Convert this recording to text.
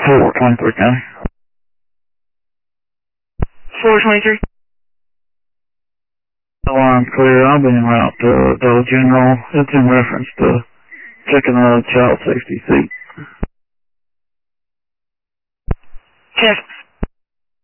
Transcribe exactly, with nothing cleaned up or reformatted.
four twenty-three County. four twenty-three. The line's clear. I'll be en route to Dollar General. It's in reference to checking the child safety seat. Check.